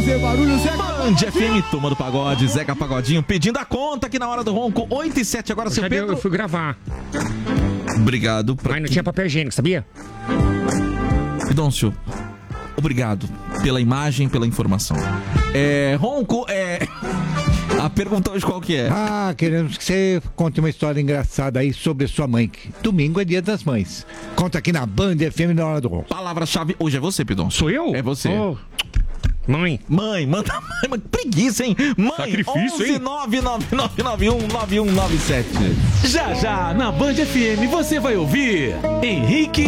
fazer barulho, Zeca. Band FM, turma do pagode, Zeca Pagodinho pedindo a conta aqui na hora do ronco. 8h07 agora, seu Pedro. Eu fui gravar. Obrigado. Mas não tinha papel higiênico, sabia? Pidoncio, obrigado pela imagem, pela informação. Ronco, a pergunta hoje qual que é? Queremos que você conte uma história engraçada aí sobre sua mãe. Domingo é dia das mães. Conta aqui na Band FM na hora do ronco. Palavra-chave hoje é você, Pidoncio. Sou eu? É você. Oh. Mãe, manda mãe, preguiça, hein? Mãe, sacrifício, 11 999919197. Já, na Band FM você vai ouvir Henrique